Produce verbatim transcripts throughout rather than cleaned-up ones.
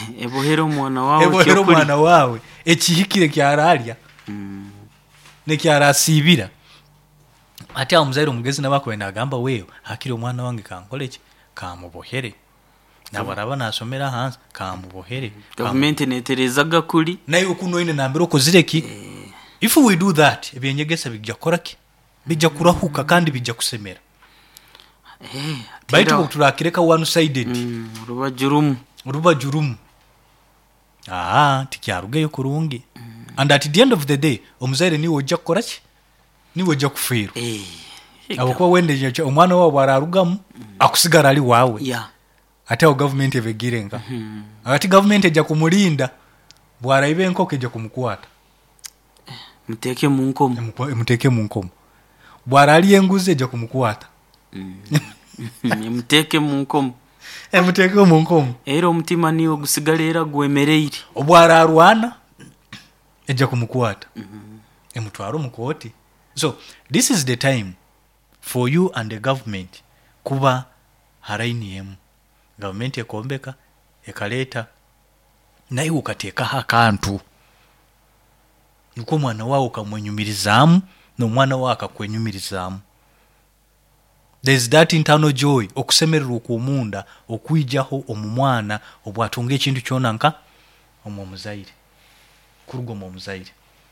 ebohero mwana wawe ebohero mwana wawe ekihikire kyaralya mm. ne kyarasibira ati amuzaire omugezi nabakwenda agamba weyo hakire omwana wange kankole ki kamubohere nabaraba nasomera hansi kamubohere government netereza gakuli nayo okuno ine nambiro kozireki eh. If we do that ebyenyegesa bijja koraki bijja kurahuka kandi bijja kusemera eh baitu kuturakireka one sided mm, ruba jurumu ruba jurumu ah tikyarugeyo kurungi mm. And at the end of the day omuzaire ni wojja koraki ni wojja kufira eh abako wende omwana wa bararugamu mm. akusigara ali wawe yeah. Ate o government evegirenga mm -hmm. Ati government ejja kumulinda bwara ibe enkoke ejja kumukwata muteke mu nkomo muteke mu nkomo bwara ali enguze ejja kumukwata mm. muteke mu nkomo e muteke mu nkomo era omutima niwo gusigalera gwemereire obwara arwana ejja kumukwata mm -hmm. e mutwaro mukoti. So this is the time for you and the government kuba haraini yemu government ekombeka ekaleta naye ukateeka akantu nuko mwana wawo kamwenyumirizamu no mwana wawo akakwenyumirizamu. There's that internal joy okusemerera okumunda okwijaho omumwana obwatunga ekintu kyona nka omuzaire kurugo mu muzaire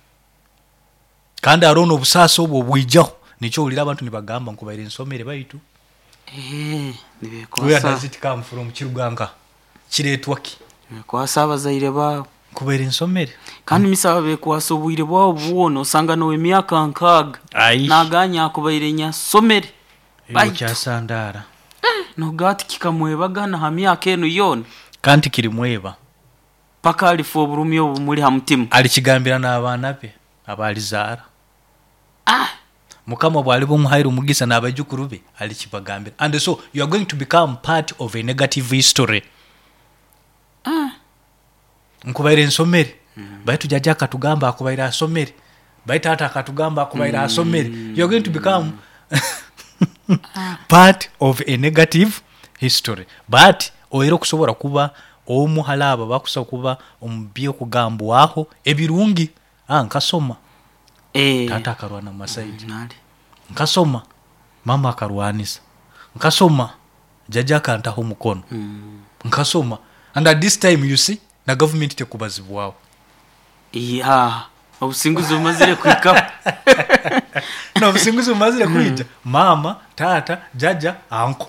kandi arono obusasa obwo bwijaho nicho ulira abantu nibagamba nkubaire nsomere baitu eh nibekwasa we does it come from kiruganga kiretwaki kwasa abazaire ba kubaire nsomere kandi misaba bekwasa obwire bwabo buwono osanga no emyaka nkaga naganya kubaire nya somere baitu kyasandara eh no gati kikamwebagana ha myaka eno yona kandi kirimweba paka alifo burumi obumuli ha mutima alikigambira n'abaana be abalizara ah mukama bwali bomuhaira omugisa n'abajukuru be alikibagambira. And so you are going to become part of a negative history. ah nkubaire nsomere mm. baitu jajja katugamba akubaire asomere baitu ata katugamba akubaire mm. asomere you are going to become part of a negative history. But oero kusobora kuba omuhalaba bakusa kuba omubiyo kugambwaho ebirungi ah nkasoma eh tata akarwana masaidi nali nkasoma mama akarwanisa nkasoma jaja kantaho mukono mm. nkasoma and at this time you see na government tekubazibwaho yeah obusinguzo mazire kwika no obusinguzo mazire kwija mama tata jaja anko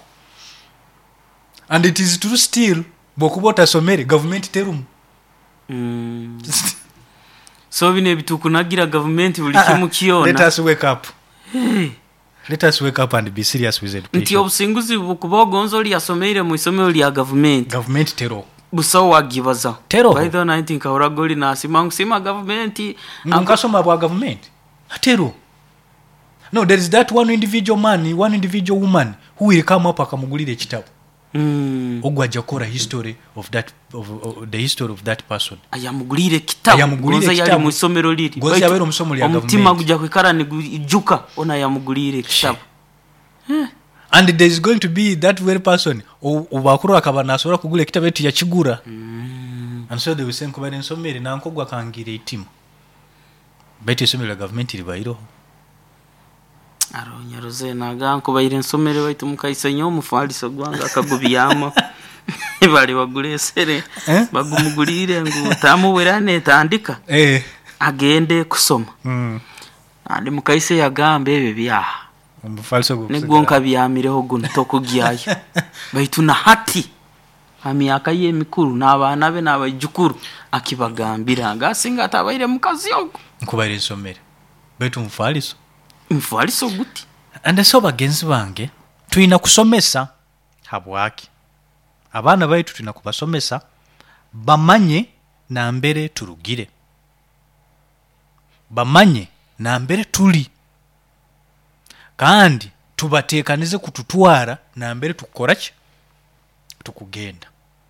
and it is true still bokubota somere government terum mm. So bine bitukunagira government buli kimu kiona. Let us wake up. Hey. Let us wake up and be serious with education. Nti obusinguzi bukubogonzo li asomere mu isomero lya government. Government tero. Busawo wagibaza. Tero. By the I think ahora goli na simangu sima government. Nkasoma bwa government. Tero. No, there is that one individual man, one individual woman who will come up akamugulire kitabu. Mm. Ogwa jakora history of that of, of the history of that person. Ayamugulire kitabu. Goza yali mu isomero liri. Goza yabero musomero lya government. Omutima gujja kwikarane gujuka ona yamugulire kitabu. Huh. And there is going to be that very person obakuru akabana asora kugula kitabu etu ya kigura. Mm. And so they will say nkobare nsomere nankogwa kangire itima. Bete isomero lya government libairo. Aronya roze naganko bayire nsomere baitu mukayisenyo omufaliso gwanga akagubiyama bali bagulesere eh? Bagumugulire ngo tamuwerane tandika eh agende kusoma mm. Andi mukayise yagambe ebe bya omufaliso gwo negonka byamireho guno tokugiyayo baitu na hati amyaka ye mikuru n'abana be n'abajukuru akibagambira ngasinga atabayire mukazi yogo nkubayire nsomere baitu mufaliso mfaliso guti. And so bagenzi bange tuina kusomesa habwaki abana baitu tuina kubasomesa bamanye na mbere turugire bamanye na mbere tuli kandi tubatekanize kututwara na mbere tukoraki tukugenda.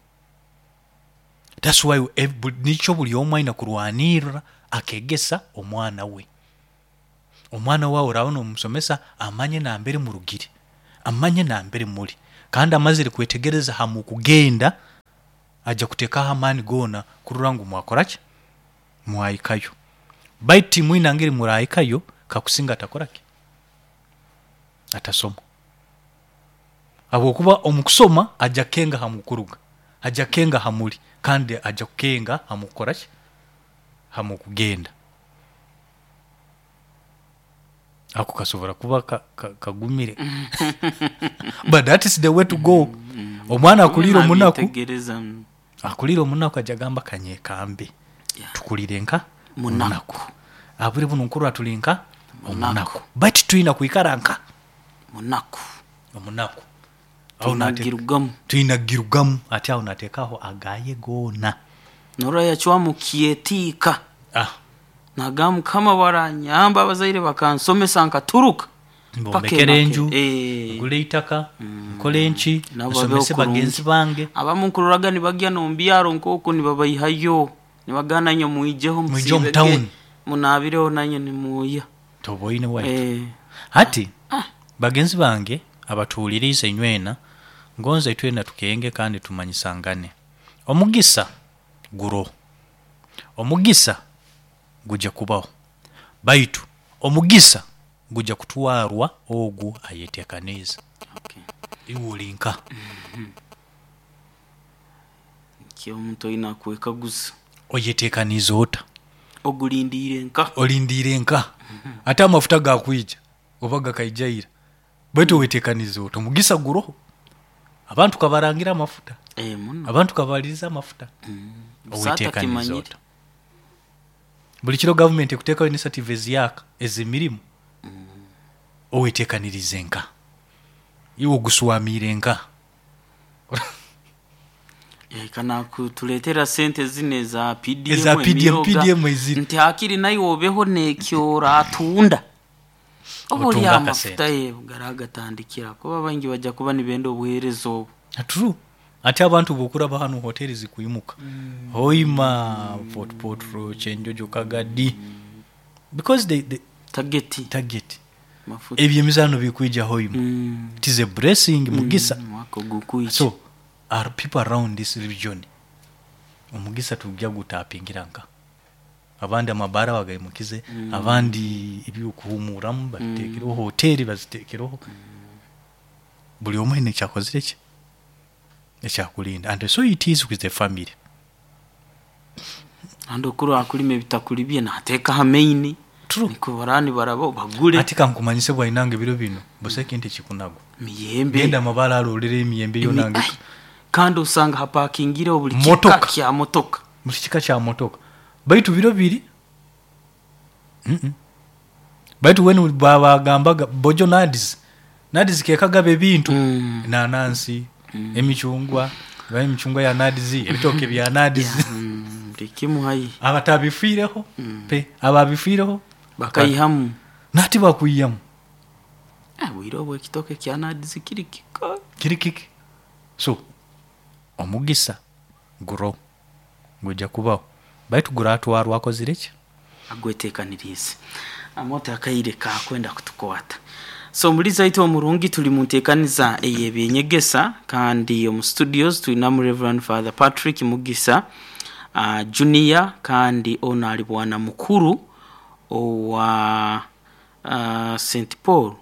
That's why nicho buli omwana kurwanira akegesa omwana we omwana wawe urabona umusomesa amanye na mbere mu rugire amanye na mbere muri kandi amazire kwetegereza hamu kugenda ajja kuteekaho amaani goona kurura ngu mwakoraki mwayikayo baiti mwina ngeri murayikayo kakusinga atakoraki atasoma abokuba omukusoma ajja kenga hamukuruga ajja kenga hamuli kandi ajja kukenga hamukoraki hamukugenda ako kasobora kuba kagumire ka, ka but that is the way to go omwana akulira omunaku akulira omunaku ajja gamba kanye kambe yeah. Tukulire nka munaku abure buno nkuru atulinka omunaku but tuina kuikara nka munaku omunaku tuinagirugamu tuinagirugamu ati aho natekaho agaye gona nora yachwa mukietika ah nagamu kama baranyamba abazaire bakansomesa nkaturuka pakerenju eh gule itaka mm. Kolenchi nasomese bagenzi bange abamunkururaga nibagya no mbyaro nkoko nibabayihayo nibagana nyo muijeho musibege munabireho nanyo nimuya toboine wa eh hati ah. Bagenzi bange abatulirize nywena ngonza twena tukenge kandi tumanyisangane omugisa guro omugisa gujja kubaho baitu omugisa gujja kutwarwa ogu ayetekaneza okay iwulinka mm-hmm. Kyo muntu ina kuweka gusa oyetekaniza ota ogulindire nka olindire nka mm-hmm. Ata amafuta gakwija obaga kaijaira baitu wetekaniza ota omugisa guro abantu kabarangira amafuta eh muno abantu kabaliriza amafuta mm. Owetekaniza ota buli kiro government ekuteekawo initiatives yaka ezimirimu mm. Owetekanirize nka iwo guswamire nka eh kana kutuletera sente zine za P D M za P D M P D M eziri nti hakiri nayo obeho nekyora atunda obuli amafuta ye garaga tandikira kuba bangi bajja kuba nibendo obuherezo true ati abantu bokura bahanu hoteli zikuyimuka mm. Hoima port portro chenjojo kagadi mm. Because they, they target target mafuta ebyemizano bikuija hoima mm. It is a blessing mugisa mm. Wako gukuija so are people around this region omugisa tujja gutapingiranka abandi amabara bagayimukize mm. Abandi ibyukuhumuramu batekereho mm. Hoteli bazitekereho mm. Buli omwe ne kyakozire ki ekyakulinda and so it is with the family ando kuro akulime bitakulibye nateka hamaini niko barani barabo bagule atika nkumanyise bwa inange biro bino boseke nti kikunago miyembe genda mabala alolere emiyembe yonange kandi usanga hapakingire obuli kika kya motoka buli kika kya motoka baitu biro biri mhm baitu wenu baba gambaga bojo nadis nadis kekaga bebintu mm. Na nansi mm. Emichungwa bayi michungwa ya nadizi ebitoke bya nadizi ndikimu mm. Hayi abatabifireho mm. Pe ababifireho bakayihamu nati bakuyiyamu ah wirobo kitoke kya nadizi kirikika kirikiki so omugisa guro gujja kubaho baitu guratu waru akozireki agwetekanirize amota akayire ka kwenda kutukwata so muliza ito omurungi tuli muntekaniza eyebyenyegesa kandi omu studios tulina mu Reverend Father Patrick Mugisa uh, Junior kandi onali bwana mukuru owa uh, Saint Paul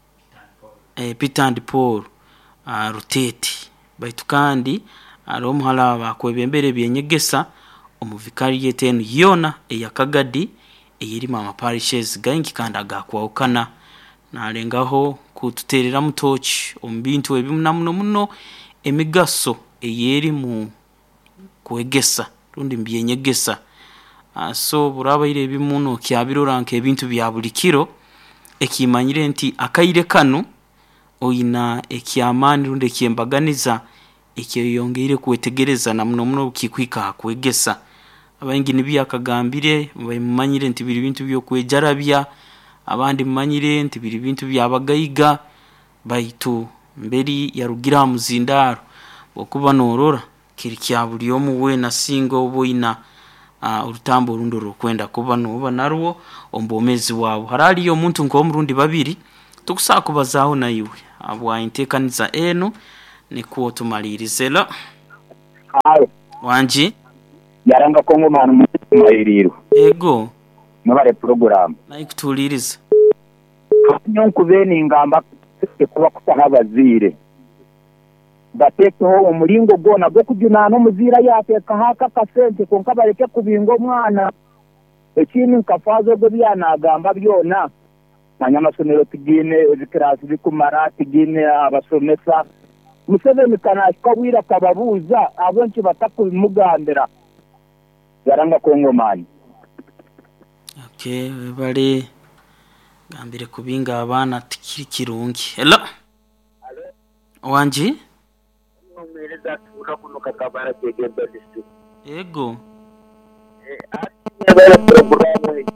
eh, Peter and Paul uh, Ruteti baitu kandi alo muhala bakwebembere byenyegesa omuvikariate enu yona eyakagadi eyirima amaparishes gangi kandi agakwawukana nalengaho kututerera mutochi ombintu ebimunamuno muno emigaso eyeri mu kwegesa rundi mbyenyegesa uh, so burabaire ebimuno kyabiroranka ebintu bya bulikiro ekimanyire nti akaire kanu oyina ekyamani rundi ekyembaganiza ekiyongeire kwetegereza na muno muno kikwika kwegesa abangi nibyakagambire bayimanyire nti biri bintu byo kwejarabya abandi mmanyire nti biri bintu byabagayiga baitu mberi yarugira muzindaro okuba norora kiri kya buli omu we na singo boina uh, urutambo rundo rukwenda kuba noba narwo ombomezi wabo harali yo muntu ngo murundi babiri tukusakubazaho na yiwe abwa intekaniza eno nikuo tumalirizela Halo wanji yaranga kongo manu mumayiriro ego mubare program nayikutuliriza nyonku bene ngamba kuba kutahabazire batekeho umulingo gona bwo kujunana umuzira yateka haka kasente konka bareke kubingo mwana ekini nkafazo bwo byanagamba byona manyamasomero tugine ezikirasi bikumara tugine abasomesa Museveni kanashika wira kababuza abonki batakubimugambira yaranga kongo mani okay bale gambire kubinga abana tikiri kirungi hello hello wanji nomereza tuna kuno kakabara tegenda district ego eh ati bale program we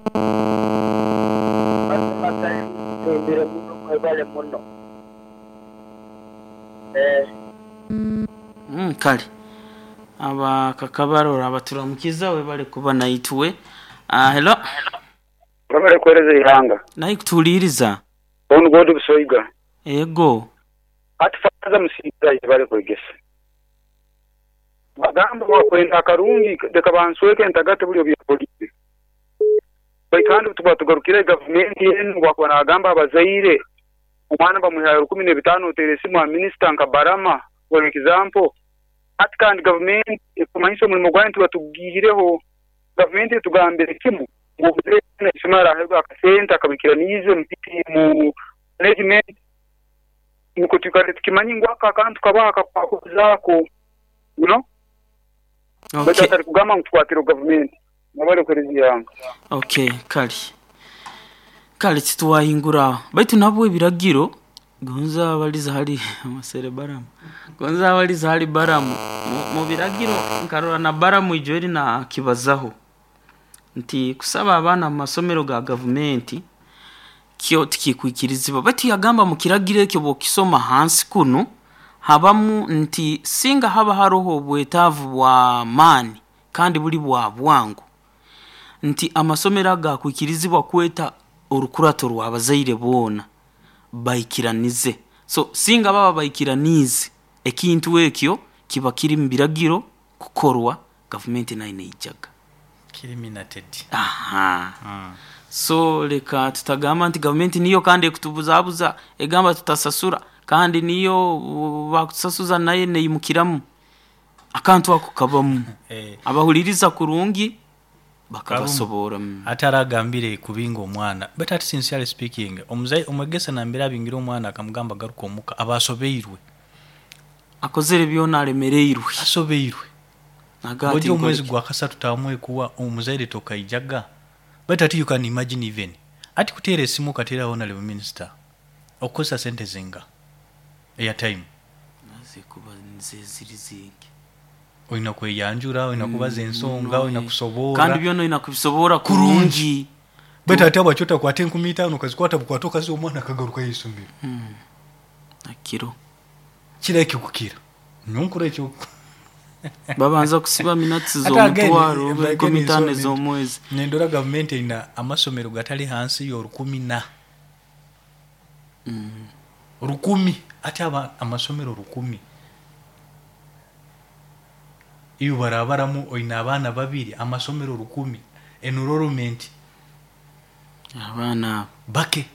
basi tembere muno kwebale muno eh mm kali aba kakabarora abaturamukiza we bale kuba nayituwe ah hello babare kwereza ihanga nayikutuliriza on god busoiga ego ati faza musita bale kwegesa bagamba bakwenda karungi deka bansweke ntagate buli bya polisi bayikandi tuba tugarukire government yenu bakwana agamba abazaire umwana bamuhaye kumi na bitanu teresi mu minister nkabarama for example ati kandi government ikumanyise muri mugwani tuba tugihireho government tugambire kimu ngo bene simara hego akasenta akabikira nize mpiti mu management niko tukare tukimanyi ngwaka kandi kabaka kwa zako you know okay bata kugama mtwatiro government nabare kwezi yanga okay kali kali tituwahingura baitu nabwe biragiro gonza baliza hali amasere baramu gonza baliza hali baramu mu biragiro nkarora na baramu ijori na kibazaho nti kusaba abana mu masomero ga government kyo tikikwikiriziba bati yagamba mu kiragire cyo bokisoma hansi kuno habamu nti singa haba haroho bwetavu bwa mani kandi buri bwa bwangu nti amasomero ga kwikirizibwa kweta urukurato rwabazaire bona bayikiranize so singa baba bayikiranize ekintu ekyo kiba kiri mbiragiro kukorwa government naine ijaga eliminated aha mm. So leka tutagamba nti government niyo kandi kutubuzabuza egamba tutasasura kandi niyo bakusasuza naye neyimukiramu akantu akukabamu eh. Abahuliriza kurungi bakabasobora ataragambire kubinga omwana but at sincerely speaking omuzai omugesa nambira bingira omwana akamugamba garuka omuka abasobeirwe akozere byona alemereirwe asobeirwe nagati omwezi gwa kasatu tamwe kuwa omuzaire tokayijaga but at you can imagine even ati kutere simu katera honorable minister okosa sente zinga airtime naze kuba nzezirizingi oina kweyanjura oina kubaza ensonga oina kusobora kandi byono ina kubisobora kurungi but ati abachota kwa ten kumitano kazikwata bukwatoka zo omwana kagaruka yisumbi mm akiro kireke kukira nyonkure cyo babanza kusiba minutes zo mutwaro beko mitane zo mwezi nendora government ina amasomero gatali hansi yo rukumi na mm rukumi ati aba amasomero rukumi iyo barabaramu oina abana babiri amasomero rukumi enrollment abana bake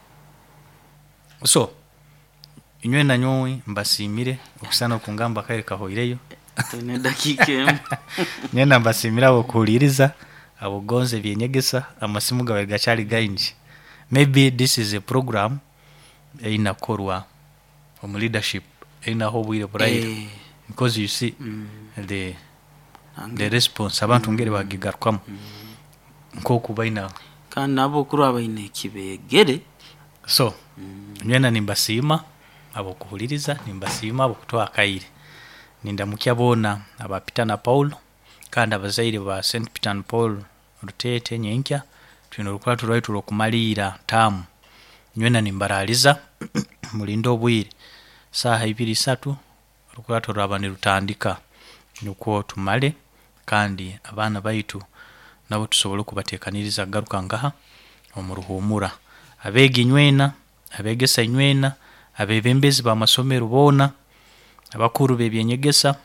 so inywe na nyowe mbasimire okusana okungamba kaire kahoireyo tene dakike nyenda mbasimira okuliriza abogonze byenyegesa amasimu gawe gachali gainji maybe this is a program ina korwa from leadership ina hobwire bright hey. Because you see mm. the Ange. The response abantu ngere mm. bagigarkwamo nko kubaina kandi nabo kuri abaine kibegere so mm. nyena nimbasima abo kuhuliriza nimbasima abo kutoa kaire nindamukia bona aba Peter na Paul kandi abazaire ba Saint Peter and Paul rutete nyenkya twino rukwa turwaye turokumalira tamu nyena nimbaraliza mulindo obwire saha ibiri satu rukwa turabani rutandika nuko tumale kandi abana baitu nabo tusobole kubatekaniriza garuka ngaha omuruhumura abegi nywena abegesa nywena abebembezi ba masomero bona abakuru bebyenyegesa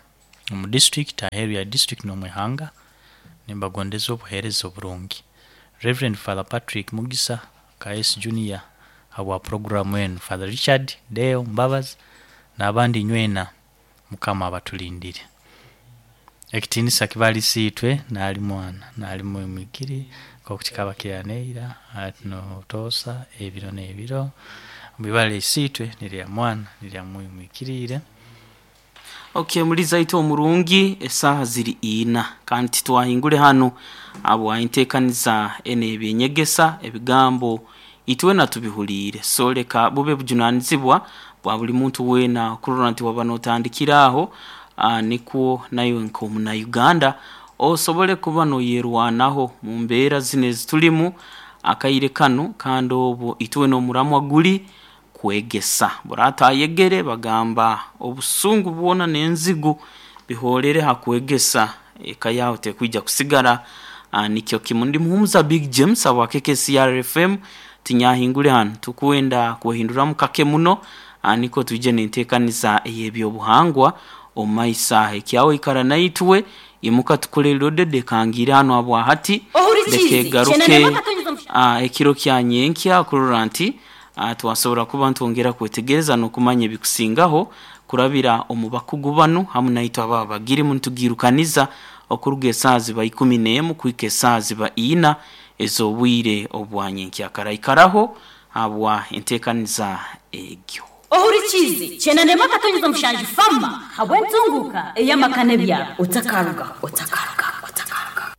mu district aheru ya district no mwehanga nimbagondeza obuherezo obulungi. Reverend Father Patrick Mugisa K S Junior habwa program wenu, Father Richard Deo Mbabas n'abandi nywena mukama abatulindire. Ekitinisa kibali siitwe nali mwana nali mwimikiri kokutikaba kyaneira atno tosa ebiro nebiro bibale siitwe nilya mwana nilya mwimikirire. Okay, muliza ito omurungi esaha ziri ina kandi twahingule hano abo aintekaniza ene byenyegesa ebigambo itwe natubihulire so leka bube bujunanizibwa bwa buli muntu wena kururanti wabanotandikiraho uh, nikuo nayo nko muna Uganda osobole kuba no yerwanaho mu mbeera zine zitulimu akayire kanu kandi obo itwe no muramwa guli kwegesa burata yegere bagamba obusungu bwona nenzigu biholere hakwegesa ekayaho te kwijja kusigara uh, nikyo kimundi muhumuza Big James abakeke C R F M tinyahingule hano tukuenda kuhindura mukake muno uh, niko tuje nentekaniza eyebyo buhangwa omaisa ekyawo ikara naitwe imuka tukolero dede kangira hano abwa hati deke garuke uh, ekiro kyanyenkya kururanti Uh, tuwasobora kuba ntongera kwetegereza no kumanya bikusingaho kurabira omubakugubano hamwe naito ababa giri muntu girukaniza okuruge sazi ba ikumi n'emu kwike sazi ba ina ezobwire obwanye nkyakaraikaraho abwa entekaniza egyo. Ohurikizi chena ne makatonyeza mushanji fama habwentunguka eyamakane otakaruga otakaruga otakaruga.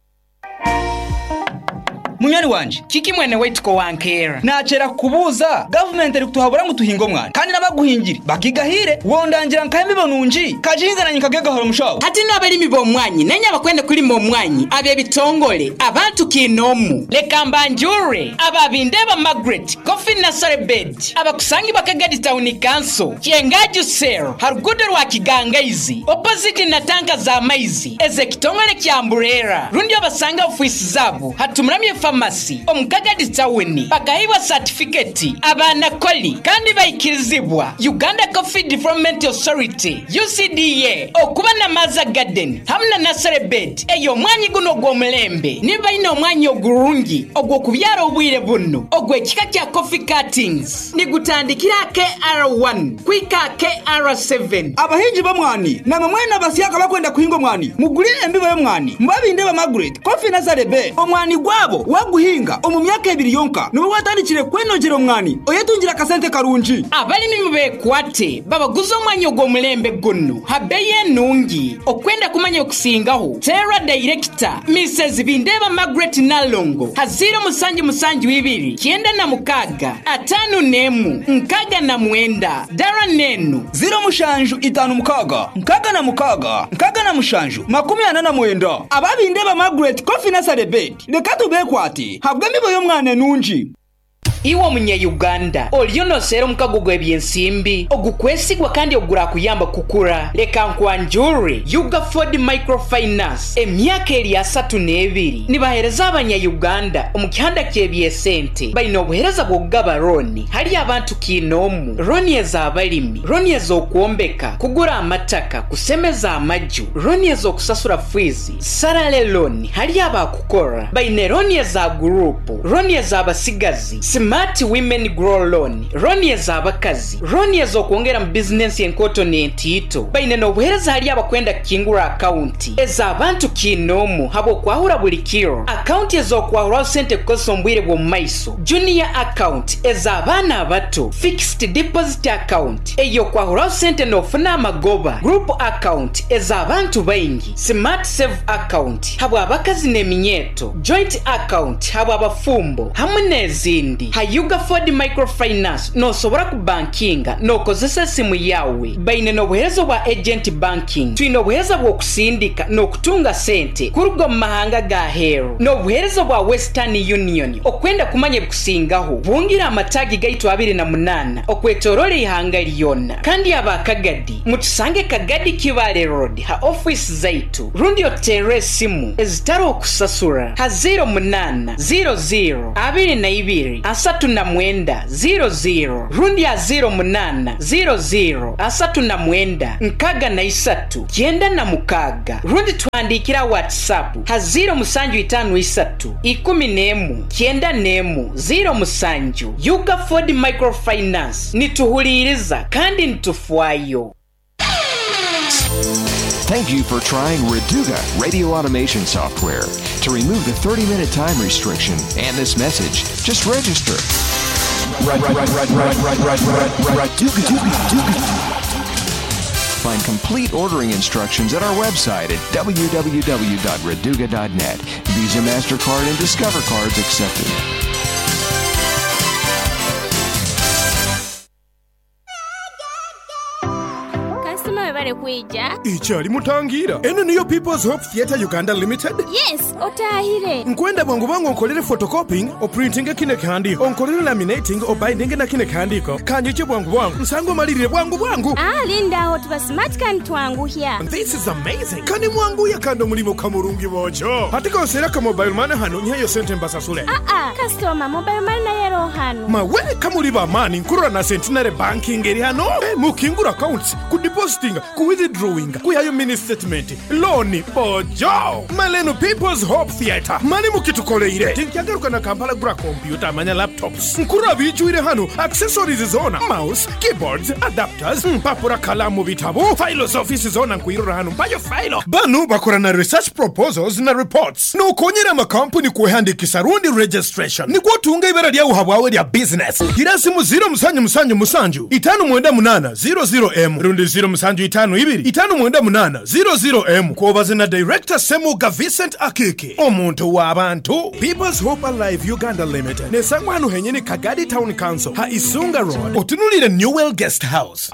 Munyani wanje kiki mwene wetuko wankera nachera kubuza government eri kutuhabura mu tuhingo mwana kandi nabaguhingire bakigahire wondangira nkayembe bonunji kajihinga na nyikagega horo mushawo hati no abeli mibo mwanyi nenya bakwende kuri mo mwanyi abe bitongole abantu kinomu lekambanjure ababindeba Margaret Coffee Nursery Bed abakusangi bakagadi town council kiengaju sero harugudo rwa kigangaizi opposite na tanka za maizi eze kitongole kyamburera rundi abasanga office zabo hatumuramye Pharmacy omukagadi tawini bakahiwa certificate abana koli kandi bayikirizibwa Uganda Coffee Development Authority U C D A okuba na Maza Garden hamna Nursery Bed eyo mwanyi guno gwo mulembe niba ino mwanyi ogurungi ogwo kubyara obwire buno ogwe kika kya coffee cuttings ni gutandikira K R one kwika K R seven abahinji bamwani na mwena basiyaka bakwenda kuhingo mwani mugurire embibo y'omwani mbabindeba Margaret Coffee Nursery Bed omwani gwabo waguhinga omu myaka ebiri yonka nubo watandikire kwenogera omwani oyetungira kasente karungi abali nimube kwate babaguzo omwanyi gwo mulembe guno habeye nungi okwenda kumanya okusingaho Terra Director Missus Bindeba Margaret Nalongo haziro musanji musanji wibiri kienda na mukaga atanu nemu nkaga na mwenda dara nenu ziro mushanju itanu mukaga nkaga na mukaga nkaga na mushanju makumi ana na mwenda ababindeba Margaret Coffee Nursery Bed lekatu bekwati habwemi boyo mwana nunji iwo munye Uganda oliono sero mkagugo ebyensimbi ogukwesigwa kandi ogura kuyamba kukura leka nkwanjure Yuga Ford Microfinance emyaka eri asatu n'ebiri nibahereza abanya Uganda omukihanda kyebyesente bayina obuhereza bw'okugaba roni hali abantu kinomu roni ez'abalimi roni ez'okwombeka kugura amataka kusemeza amaju roni ez'okusasura fees salary loan hali abakukora bayina roni eza gurupu roni ez'abasigazi Smart Women Grow Loan roni ez'abakazi roni ez'okwongera mu business enkoto n'entito bayina n'obuhereza hali abakwenda kingura account ez'abantu kinomu habo kwahura buli kiro account ez'okwahura sente kukosa ombwire bwo maiso junior account ez'abaana abato fixed deposit account eyo kwahura sente n'ofuna amagoba group account ez'abantu baingi smart save account habo abakazi n'eminyeto joint account habo abafumbo hamwe n'ezindi Yuga Ford Microfinance no sobora ku bankinga no kozesa simu yawe bayine no buhezo bwa agent banking twino buhezo bwo kusindika no kutunga sente kurugo mahanga ga hero no buhezo bwa Western Union okwenda kumanye kusingaho bungira amatagi gaitu abiri na munana okwetorole ihanga lyona kandi abakagadi mutusange Kagadi Kibale Road ha office zaitu rundi otere simu ezitaro okusasura ha zero munana zero zero abiri na ibiri asa asatu na mwenda zero zero rundi ya zero munana zero zero asatu na mwenda nkaga na isatu kyenda na mukaga rundi twandikira WhatsApp ha zero musanju itanu isatu ikumi nemu kyenda nemu zero musanju. Yuga Ford Microfinance nituhuliriza kandi nitufwayo. Thank you for trying Reduga radio automation software. To remove the thirty minute time restriction and this message, just register. Find complete ordering instructions at our website at w w w dot reduga dot net. Visa, MasterCard, and Discover cards accepted. Ichali mutangira. Eno niyo People's Hope Theatre Uganda Limited? Yes, otahire. Nkwenda bwangu bwangu onkolere photocopying, o printing kine kandiko, onkolere laminating, o binding na kine kandiko. Kanyiche bwangu bwangu. Nsango malirire bwangu bwangu. Ah, linda hot ba smart can twangu here. This is amazing. Kani mwangu ya kando mulimo kamurungi bojo. Hatika osera ka mobile money hano nyayo sente mbasasule. Ah ah, customer mobile money na yero hano. Mawe kamuliba mani nkurura na centenary banking eri hano. Eh, mukingura accounts, ku depositing, ku withdrawing, ku yayo mini statement, loan bojo. Maleno People's Hope Theatre. Mani mukitukoleire. Tinkyagaruka na Kampala gura computer amanya laptops. Nkurura bichuire hano accessories zona, mouse, keyboards, adapters, mpapura kalamu bitabo, files office zona nkuirura hano mpayo file. Banu bakora na research proposals na reports. No konyera makampuni kuhandikisa rundi registration. Ni kwa tunga ibera lya uhabwawe lya business. Hirasimu zero musanju musanju musanju. Itanu mwenda munana zero zero M. Rundi zero musanju itanu ibiri. Itanu mwenda munana zero zero M. Kuobazi na director Semuga Vincent Akiki. Omuntu wa abantu. People's Hope Alive Uganda Limited. Nesangwa hanu henyeni Kagadi Town Council. Ha Isunga Road. Otunulire Newell Guest House.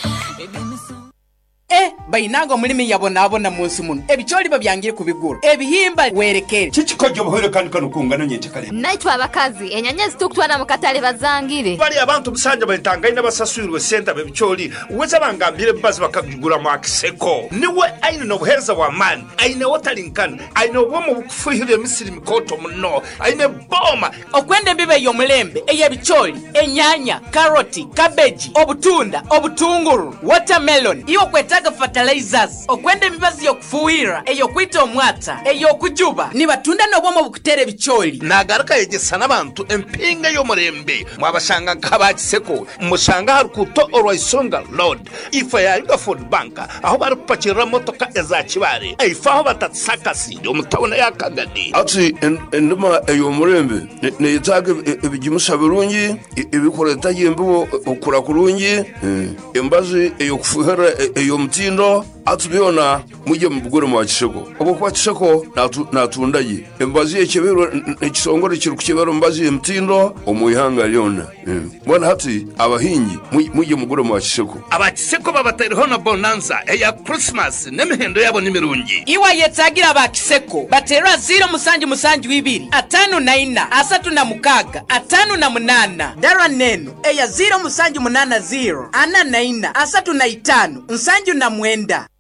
Eh, bayinago mulimi yabona abona munsi muno. Ebicholi babyangire kubigura. Ebihimba werekere. Chichikojo buhere kandi kanukungana nyete kale. Naitwa abakazi, enyanya zitukutwana mukatale bazangire. Bali abantu busanja bayitanga ina basasuirwe senta bebicholi. Uweza bangambire bazi bakagura mu akiseko. Niwe aina no buhereza wa man. Aina wotalinkana. Aina womo bukufuhire misiri mikoto muno. Aina boma. Okwende mbibe yo mulembe eyebicholi, enyanya, karoti, cabbage, obutunda, obutunguru, watermelon. Iyo kweta fertilizers okwende mibazi yokufuhira eyo kwita omwata eyo kujuba ni batunda nobomo bukutere bicholi nagaraka yegesana abantu empinga yo murembe mwabashanga nkabakiseko mushanga harukuto orwaisonga road ifa ya Yuga Food Bank aho barupakira motoka ezakibare ifa aho batatsakasi omutawona yakagadi ati enduma eyo murembe ne yitaga ebigimusha birungi ibikoreta yembo okura kurungi embazi eyo kufuhira eyo mtindo atubiona muje mubugore mu bakisheko obo kwa kisheko natu natundaye embazi yekebero ekisongore kiru kukebero mbazi emtindo omuyihanga lyona bona hati abahingi muje mugore mu bakisheko abakisheko babatariho na bonanza eya Christmas nemihendo yabo nimirungi iwa yetagira abakisheko batera zero musanju musanju ibiri atanu na ina asatu na mukaga atanu na munana dara neno eya zero musanju munana zero ana na ina asatu na itanu nsanju na mwenda